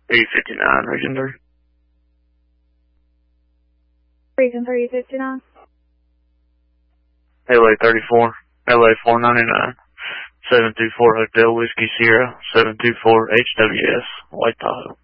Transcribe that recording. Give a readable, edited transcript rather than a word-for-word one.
E59, Region 3. Region 3, E59. LA 34, LA 499, 724 Hotel Whiskey Sierra, 724 HWS, White Tahoe.